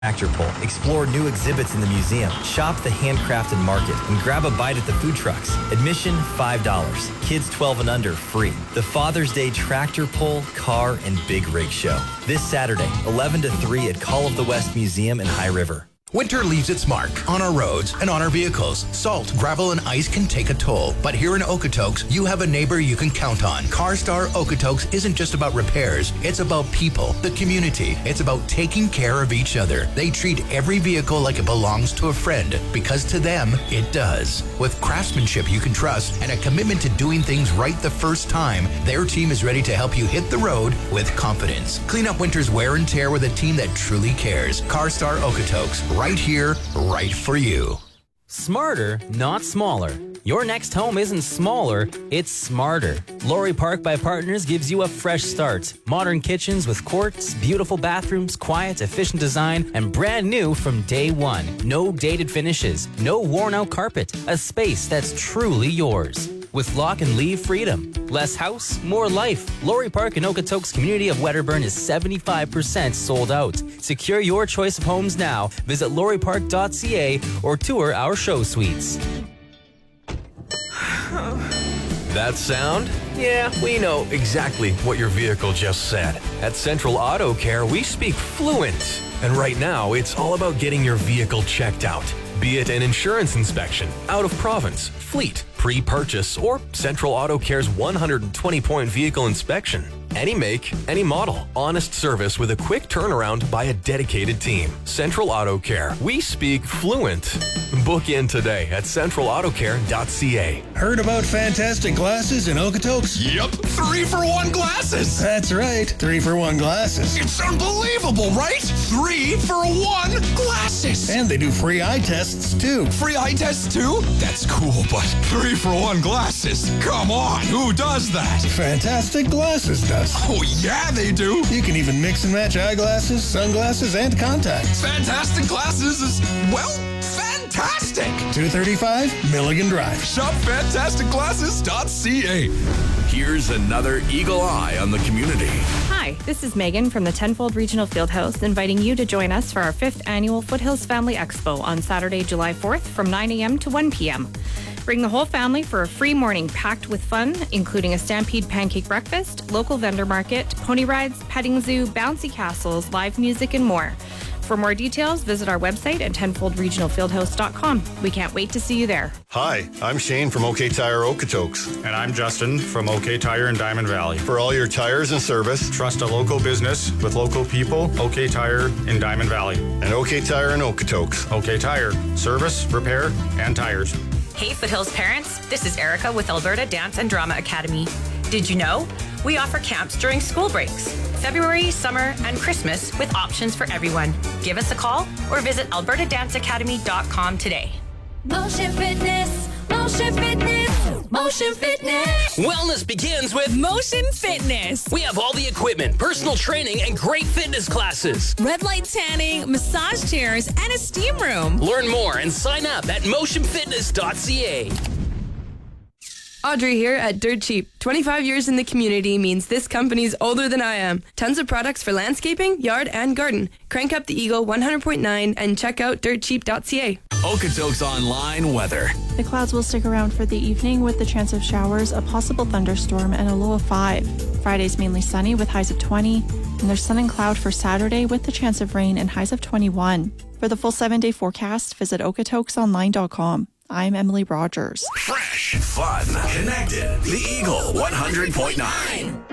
Tractor Pull. Explore new exhibits in the museum. Shop the handcrafted market and grab a bite at the food trucks. Admission $5. Kids 12 and under free. The Father's Day Tractor Pull, Car, and Big Rig Show. This Saturday, 11 to 3 at Call of the West Museum in High River. Winter leaves its mark on our roads and on our vehicles. Salt, gravel, and ice can take a toll. But here in Okotoks, you have a neighbor you can count on. CarStar Okotoks isn't just about repairs. It's about people, the community. It's about taking care of each other. They treat every vehicle like it belongs to a friend, because to them, it does. With craftsmanship you can trust and a commitment to doing things right the first time, their team is ready to help you hit the road with confidence. Clean up winter's wear and tear with a team that truly cares. CarStar Okotoks. Right here, right for you. Smarter, not smaller. Your next home isn't smaller, it's smarter. Laurie Park by Partners gives you a fresh start. Modern kitchens with courts, beautiful bathrooms, quiet, efficient design, and brand new from day one. No dated finishes, no worn out carpet. A space that's truly yours. With lock and leave freedom. Less house, more life. Laurie Park in Okotoks community of Wedderburn is 75% sold out. Secure your choice of homes now. Visit lauriepark.ca or tour our show suites. That sound? Yeah, we know exactly what your vehicle just said. At Central Auto Care, we speak fluent. And right now, it's all about getting your vehicle checked out. Be it an insurance inspection, out of province, fleet, pre-purchase, or Central Auto Care's 120-point vehicle inspection. Any make, any model. Honest service with a quick turnaround by a dedicated team. Central Auto Care. We speak fluent. Book in today at centralautocare.ca. Heard about fantastic glasses in Okotoks? Yep, 3-for-1 glasses. That's right, 3-for-1 glasses. It's unbelievable, right? 3-for-1 glasses. And they do free eye tests, too. Free eye tests, too? That's cool, but 3-for-1 glasses? Come on, who does that? Fantastic Glasses does. Oh, yeah, they do. You can even mix and match eyeglasses, sunglasses, and contacts. Fantastic Glasses is, well, fantastic. 235 Milligan Drive. Shop fantasticglasses.ca. Here's another Eagle Eye on the community. Hi, this is Megan from the Tenfold Regional Fieldhouse, inviting you to join us for our 5th annual Foothills Family Expo on Saturday, July 4th from 9 a.m. to 1 p.m. Bring the whole family for a free morning packed with fun, including a Stampede pancake breakfast, local vendor market, pony rides, petting zoo, bouncy castles, live music, and more. For more details, visit our website at tenfoldregionalfieldhouse.com. We can't wait to see you there. Hi, I'm Shane from OK Tire Okotoks. And I'm Justin from OK Tire in Diamond Valley. For all your tires and service, trust a local business with local people. OK Tire in Diamond Valley. And OK Tire in Okotoks. OK Tire, service, repair, and tires. Hey Foothills parents, this is Erica with Alberta Dance and Drama Academy. Did you know? We offer camps during school breaks, February, summer, and Christmas with options for everyone. Give us a call or visit albertadanceacademy.com today. Motion Fitness, Motion Fitness, Motion Fitness. Wellness begins with Motion Fitness. We have all the equipment, personal training, and great fitness classes. Red light tanning, massage chairs, and a steam room. Learn more and sign up at motionfitness.ca. Audrey here at Dirt Cheap. 25 years in the community means this company's older than I am. Tons of products for landscaping, yard, and garden. Crank up the Eagle 100.9 and check out dirtcheap.ca. Okotoks Online weather. The clouds will stick around for the evening with the chance of showers, a possible thunderstorm, and a low of 5. Friday's mainly sunny with highs of 20. And there's sun and cloud for Saturday with the chance of rain and highs of 21. For the full 7-day forecast, visit okatoksonline.com. I'm Emily Rogers. Fresh, fun, connected. The Eagle 100.9.